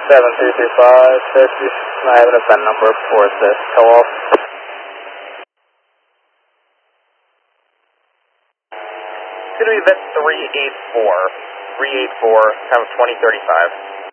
7335, I have an event number for this co-op. It's going to be event 384, time of 2035.